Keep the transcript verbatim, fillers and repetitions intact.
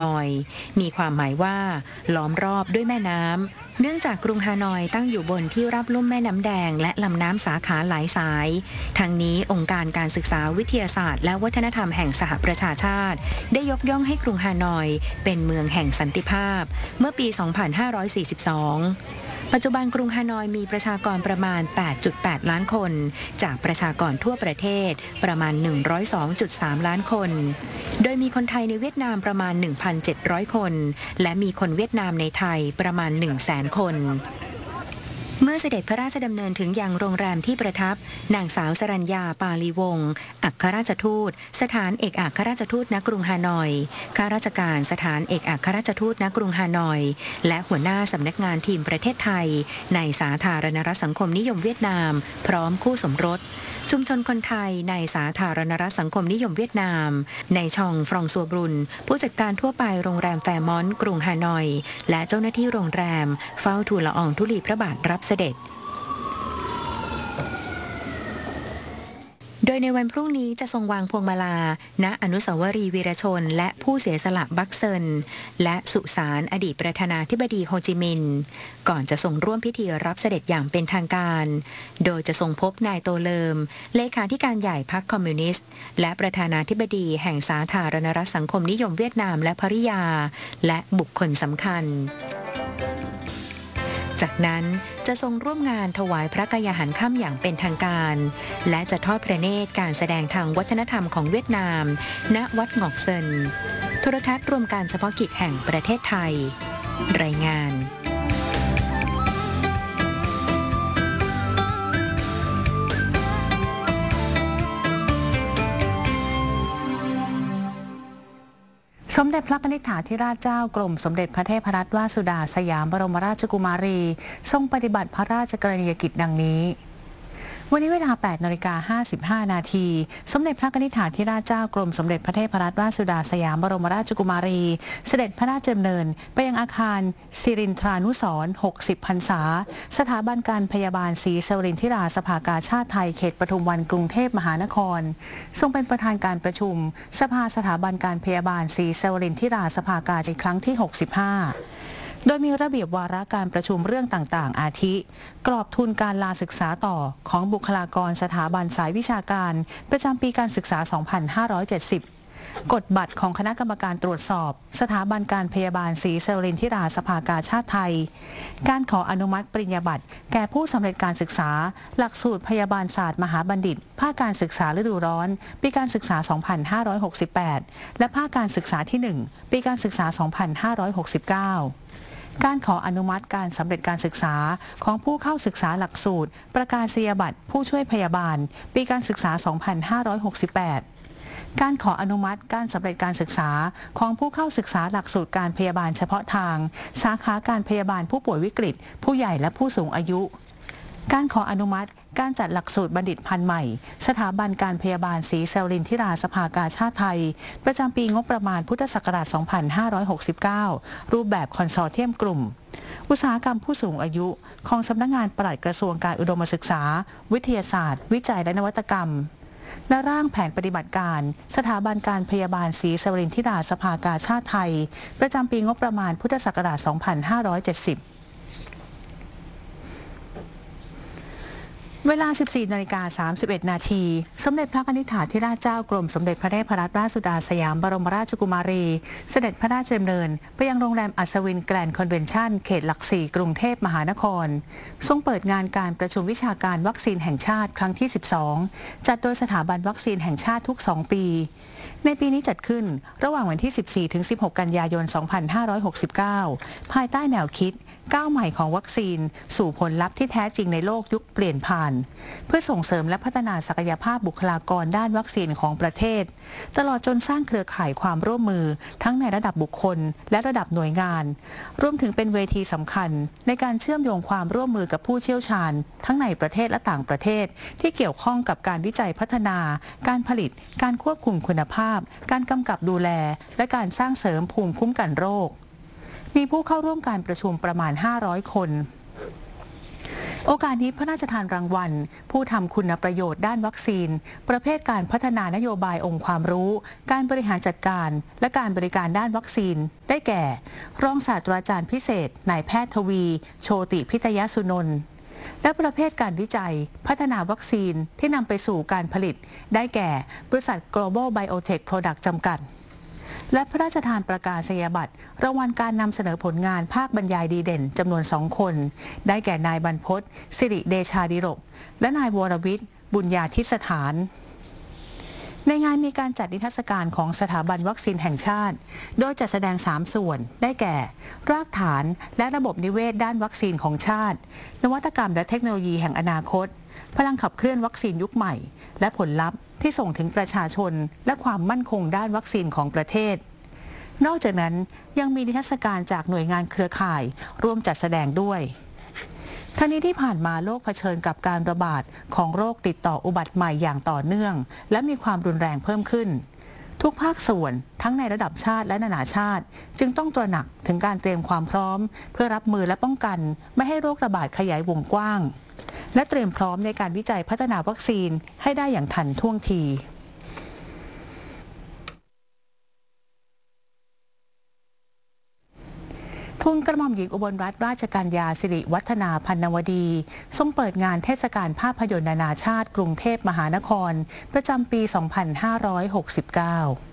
อยมีความหมายว่าล้อมรอบด้วยแม่น้ำเนื่องจากกรุงฮานอยตั้งอยู่บนที่รับลุ่มแม่น้ำแดงและลำน้ำสาขาหลายสายทั้งนี้องค์การการศึกษาวิทยาศาสตร์และวัฒนธรรมแห่งสหประชาชาติได้ยกย่องให้กรุงฮานอยเป็นเมืองแห่งสันติภาพเมื่อปี สองพันห้าร้อยสี่สิบสอง ปัจจุบันกรุงฮานอยมีประชากรประมาณ แปดจุดแปด ล้านคนจากประชากรทั่วประเทศประมาณ หนึ่งร้อยสองจุดสาม ล้านคนโดยมีคนไทยในเวียดนามประมาณ หนึ่งพันเจ็ดร้อย คนและมีคนเวียดนามในไทยประมาณ หนึ่งแสน คนเมื่อเสด็จพระราชดำเนินถึงยังโรงแรมที่ประทับนางสาวสรัญญาปาลีวงศ์อัครราชทูตสถานเอกอัครราชทูตณกรุงฮานอยข้าราชการสถานเอกอัครราชทูตณกรุงฮานอยและหัวหน้าสำนักงานทีมประเทศไทยในสาธารณรัฐสังคมนิยมเวียดนามพร้อมคู่สมรสชุมชนคนไทยในสาธารณรัฐสังคมนิยมเวียดนามในชองฟรองซัวบรุนผู้จัดการทั่วไปโรงแรมแฟร์มอนต์กรุงฮานอยและเจ้าหน้าที่โรงแรมเฝ้าทูลละอองธุลีพระบาทรับเสด็จโดยในวันพรุ่งนี้จะทรงวางพวงมาลาณอนุสาวรีย์วีรชนและผู้เสียสละบักเซินและสุสานอดีตประธานาธิบดีโฮจิมินห์ก่อนจะทรงร่วมพิธีรับเสด็จอย่างเป็นทางการโดยจะทรงพบนายโตเลิมเลขาธิการใหญ่พรรคคอมมิวนิสต์และประธานาธิบดีแห่งสาธารณรัฐสังคมนิยมเวียดนามและภริยาและบุคคลสำคัญจากนั้นจะทรงร่วมงานถวายพระกายหันค่ำอย่างเป็นทางการและจะทอดพระเนตรการแสดงทางวัฒนธรรมของเวียดนามณวัดงอกเซินโทรทัศน์รวมการเฉพาะกิจแห่งประเทศไทยรายงานสมเด็จพระนิธิถาธิราชเจ้ากรมสมเด็จพระเทพรัตนราชสุดาสยามบรมราชกุมารีทรงปฏิบัติพระราชกรณียกิจดังนี้วันนี้เวลา แปดนาฬิกาห้าสิบห้า นาทีสมเด็จพระนิธิถาธิราชเจ้ากรมสมเด็จพระเทพรัตนราชสุดาสยามบรมราชกุมารีเสด็จพระราชดำเนินไปยังอาคารสิรินทรานุสรณ์หกสิบพรรษาสถาบันการพยาบาลศรีสวรินทิราสภากาชาติไทยเขตปทุมวันกรุงเทพมหานครทรงเป็นประธานการประชุมสภาสถาบันการพยาบาลศรีสวรินทิราสภากาชาติครั้งที่หกสิบห้าโดยมีระเบียบวาระการประชุมเรื่องต่างๆอาทิกรอบทุนการลาศึกษาต่อของบุคลากรสถาบันสายวิชาการประจำปีการศึกษา สองพันห้าร้อยเจ็ดสิบ กฎบัตรของคณะกรรมการตรวจสอบสถาบันการพยาบาลศรีสวรินทิราสภากาชาติไทยการขออนุมัติปริญญาบัตรแก่ผู้สำเร็จการศึกษาหลักสูตรพยาบาลศาสตร์มหาบัณฑิตภาคการศึกษาฤดูร้อนปีการศึกษา สองพันห้าร้อยหกสิบแปด และภาคการศึกษาที่ หนึ่ง ปีการศึกษา สองพันห้าร้อยหกสิบเก้าการขออนุมัติการสำเร็จการศึกษาของผู้เข้าศึกษาหลักสูตรประกาศนียบัตรผู้ช่วยพยาบาลปีการศึกษา สองพันห้าร้อยหกสิบแปด การขออนุมัติการสำเร็จการศึกษาของผู้เข้าศึกษาหลักสูตรการพยาบาลเฉพาะทางสาขาการพยาบาลผู้ป่วยวิกฤตผู้ใหญ่และผู้สูงอายุการขออนุมัติการจัดหลักสูตรบัณฑิตพันธุ์ใหม่สถาบันการพยาบาลศรีสวรินทิราสภากาชาติไทยประจำปีงบประมาณพุทธศักราช สองพันห้าร้อยหกสิบเก้า รูปแบบคอนโซลเทียมกลุ่มอุตสาหกรรมผู้สูงอายุของสำนักงานปลัดกระทรวงการอุดมศึกษาวิทยาศาสตร์วิจัยและนวัตกรรมและร่างแผนปฏิบัติการสถาบันการพยาบาลศรีสวรินทิราสภากาชาติไทยประจำปีงบประมาณพุทธศักราช สองพันห้าร้อยเจ็ดสิบเวลา สิบสี่นาฬิกาสามสิบเอ็ด นาทีสมเด็จพระนิธิถาธิราชเจ้ากรมสมเด็จพระเทพรัตนราชสุดาสยามบรมราชกุมารีเสด็จพระราชดำเนินไปยังโรงแรมอัศวินแกรนด์คอนเวนชั่นเขตหลักสี่กรุงเทพมหานครทรงเปิดงานการประชุมวิชาการวัคซีนแห่งชาติครั้งที่ สิบสอง จัดโดยสถาบันวัคซีนแห่งชาติทุก สอง ปีในปีนี้จัดขึ้นระหว่างวันที่ สิบสี่ถึงสิบหก กันยายน สองพันห้าร้อยหกสิบเก้า ภายใต้แนวคิดก้าวใหม่ของวัคซีนสู่ผลลัพธ์ที่แท้จริงในโลกยุคเปลี่ยนผ่านเพื่อส่งเสริมและพัฒนาศักยภาพบุคลากรด้านวัคซีนของประเทศตลอดจนสร้างเครือข่ายความร่วมมือทั้งในระดับบุคคลและระดับหน่วยงานรวมถึงเป็นเวทีสำคัญในการเชื่อมโยงความร่วมมือกับผู้เชี่ยวชาญทั้งในประเทศและต่างประเทศที่เกี่ยวข้องกับการวิจัยพัฒนาการผลิตการควบคุมคุณภาพการกำกับดูแลและการสร้างเสริมภูมิคุ้มกันโรคมีผู้เข้าร่วมการประชุมประมาณห้าร้อยคนโอกาสนี้พระราชทานรางวัลผู้ทำคุณประโยชน์ด้านวัคซีนประเภทการพัฒนานโยบายองค์ความรู้การบริหารจัดการและการบริการด้านวัคซีนได้แก่รองศาสตราจารย์พิเศษนายแพทย์ทวีโชติพิทยสุนนท์และประเภทการวิจัยพัฒนาวัคซีนที่นำไปสู่การผลิตได้แก่บริษัท Global Biotech Product จำกัดและพระราชทานประกาศนียบัตรรางวัลการนำเสนอผลงานภาคบรรยายดีเด่นจำนวนสองคนได้แก่นายบรรพตสิริเดชาดิรกและนายวรวิทย์บุญญาธิสถานในงานมีการจัดนิทรรศการของสถาบันวัคซีนแห่งชาติโดยจัดแสดงสามส่วนได้แก่รากฐานและระบบนิเวศด้านวัคซีนของชาตินวัตกรรมและเทคโนโลยีแห่งอนาคตพลังขับเคลื่อนวัคซีนยุคใหม่และผลลัพธ์ที่ส่งถึงประชาชนและความมั่นคงด้านวัคซีนของประเทศนอกจากนั้นยังมีนิทรรศการจากหน่วยงานเครือข่ายร่วมจัดแสดงด้วยทั้งนี้ที่ผ่านมาโลกเผชิญกับการระบาดของโรคติดต่ออุบัติใหม่อย่างต่อเนื่องและมีความรุนแรงเพิ่มขึ้นทุกภาคส่วนทั้งในระดับชาติและนานาชาติจึงต้องตระหนักถึงการเตรียมความพร้อมเพื่อรับมือและป้องกันไม่ให้โรคระบาดขยายวงกว้างและเตรียมพร้อมในการวิจัยพัฒนาวัคซีนให้ได้อย่างทันท่วงทีทูลกระหม่อมหญิงอุบลรัตนราชกัญญาสิริวัฒนาพันนวดีทรงเปิดงานเทศกาลภาพยนตร์นานาชาติกรุงเทพมหานครประจำปี สองพันห้าร้อยหกสิบเก้า